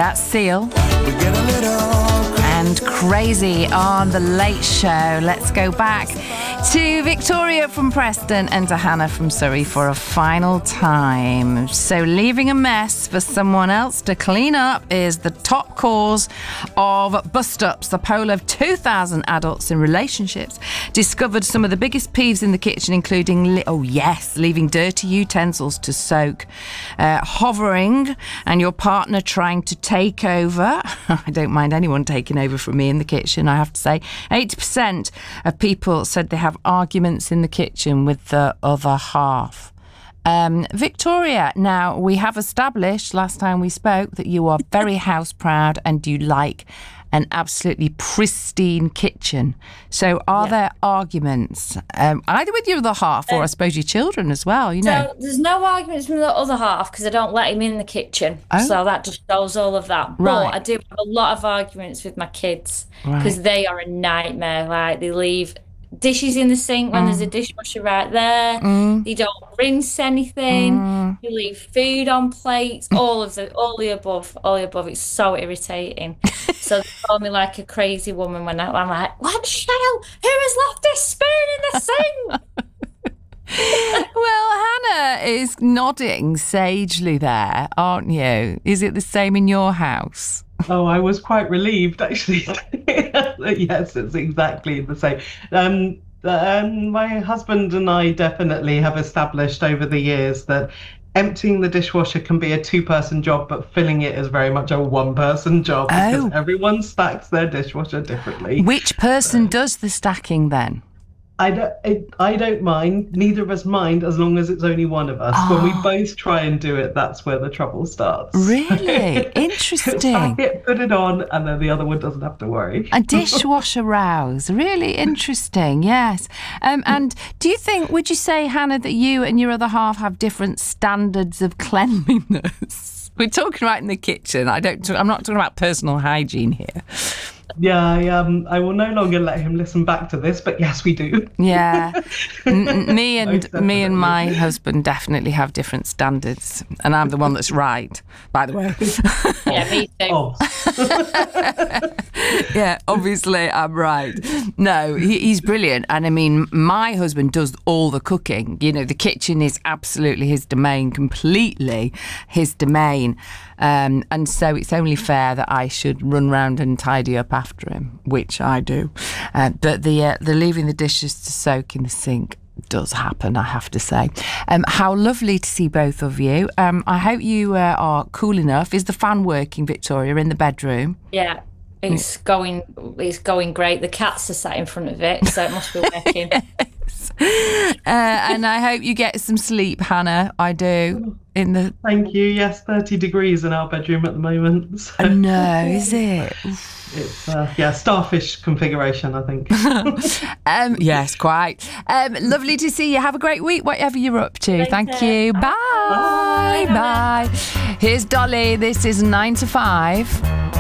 That's Seal. And Crazy on The Late Show. Let's go back to Victoria from Preston and to Hannah from Surrey for a final time. So leaving a mess for someone else to clean up is the top cause of bust-ups. The poll of 2,000 adults in relationships discovered some of the biggest peeves in the kitchen, including, leaving dirty utensils to soak, hovering, and your partner trying to take over. I don't mind anyone taking over from me in the kitchen, I have to say. 80% of people said they have arguments in the kitchen with the other half. Victoria, now we have established last time we spoke that you are very house proud and you like an absolutely pristine kitchen. So are there arguments either with your other half or I suppose your children as well, you know? So there's no arguments with the other half because I don't let him in the kitchen. So that just shows all of that. But I do have a lot of arguments with my kids because they are a nightmare. Like, they leave dishes in the sink when there's a dishwasher right there. They don't rinse anything. They leave food on plates. All the above. It's so irritating. So they call me like a crazy woman when I'm like, what the hell? Who has left this spoon in the sink? Well, Hannah is nodding sagely there, aren't you? Is it the same in your house? Oh, I was quite relieved, actually. Yes, it's exactly the same. My husband and I definitely have established over the years that emptying the dishwasher can be a two-person job, but filling it is very much a one-person job because everyone stacks their dishwasher differently. Which person does the stacking then? I don't mind. Neither of us mind as long as it's only one of us. When we both try and do it, that's where the trouble starts. Really? Interesting. Stack it, put it on, and then the other one doesn't have to worry. A dishwasher rouse. Really interesting, yes. And would you say, Hannah, that you and your other half have different standards of cleanliness? We're talking right in the kitchen. I'm not talking about personal hygiene here. Yeah, I will no longer let him listen back to this, but yes, we do. Yeah, me and my husband definitely have different standards, and I'm the one that's right, by the way. Yeah, me too. Yeah, obviously I'm right. No, he's brilliant, and I mean, my husband does all the cooking. You know, the kitchen is absolutely his domain, completely his domain. And so it's only fair that I should run round and tidy up after him, which I do. But the leaving the dishes to soak in the sink does happen, I have to say. How lovely to see both of you. I hope you are cool enough. Is the fan working, Victoria, in the bedroom? Yeah. It's going great. The cats are sat in front of it, so it must be working. And I hope you get some sleep, Hannah. I do. Thank you. Yes, 30 degrees in our bedroom at the moment. So. No, is it? It's starfish configuration, I think. Yes, quite. Lovely to see you. Have a great week, whatever you're up to. Thank you. Bye. Bye. Here's Dolly. This is 9 to 5.